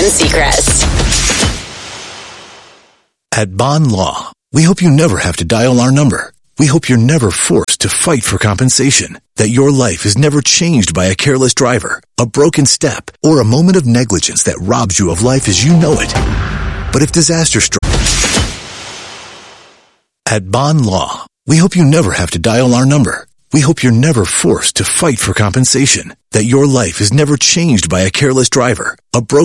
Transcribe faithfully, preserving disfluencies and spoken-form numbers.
Ryan Seacrest. At Bond Law, we hope you never have to dial our number. We hope you're never forced to fight for compensation, that your life is never changed by a careless driver, a broken step, or a moment of negligence that robs you of life as you know it. But if disaster strikes, at Bond Law, we hope you never have to dial our number. We hope you're never forced to fight for compensation, that your life is never changed by a careless driver, a broken